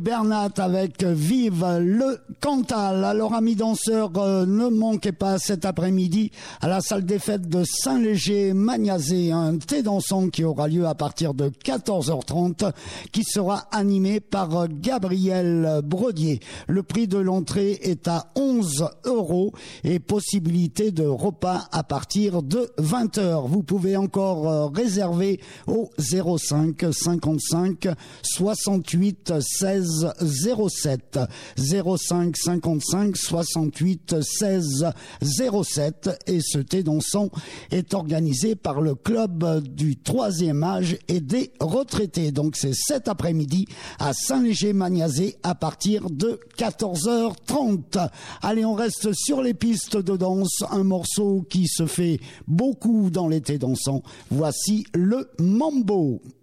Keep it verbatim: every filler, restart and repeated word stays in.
Bernat avec Vive le Cantal. Alors amis danseurs, euh, ne manquez pas cet après-midi à la salle des fêtes de Saint-Léger-Magnazé un thé dansant qui aura lieu à partir de quatorze heures trente qui sera animé par Gabriel Brodier. Le prix de l'entrée est à onze euros et possibilité de repas à partir de vingt heures. Vous pouvez encore euh, réserver au zéro cinq cinquante-cinq soixante-huit seize zéro sept zéro cinq cinquante-cinq soixante-huit seize zéro sept et ce thé dansant est organisé par le club du troisième âge et des retraités. Donc c'est cet après-midi à Saint-Léger-Magnazé à partir de quatorze heures trente. Allez, on reste sur les pistes de danse, un morceau qui se fait beaucoup dans les thés dansants. Voici le Mambo.